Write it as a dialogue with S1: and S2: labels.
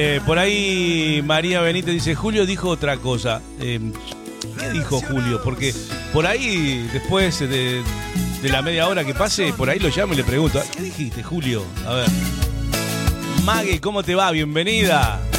S1: Por ahí María Benítez dice, Julio dijo otra cosa. ¿Qué dijo Julio? Porque por ahí, después de la media hora que pase, por ahí lo llamo y le pregunto, ¿qué dijiste, Julio? A ver. Maggie, ¿cómo te va? Bienvenida.